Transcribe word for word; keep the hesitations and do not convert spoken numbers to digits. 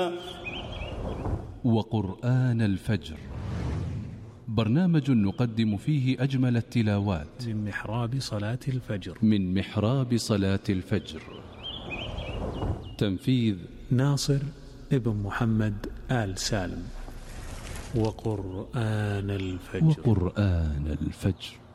وقرآن الفجر، برنامج نقدم فيه أجمل التلاوات من محراب صلاة الفجر من محراب صلاة الفجر. تنفيذ ناصر ابن محمد آل سالم. وقرآن الفجر وقرآن الفجر